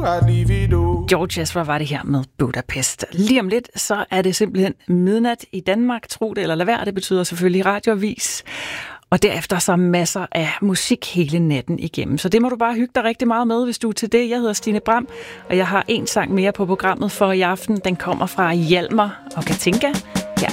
George Ezra var det her med Budapest. Lige om lidt, så er det simpelthen midnat i Danmark. Tro det eller lad være, det betyder selvfølgelig radioavis. Og derefter så masser af musik hele natten igennem. Så det må du bare hygge dig rigtig meget med, hvis du er til det. Jeg hedder Stine Bram, og jeg har en sang mere på programmet for i aften. Den kommer fra Hjalmar og Katinka.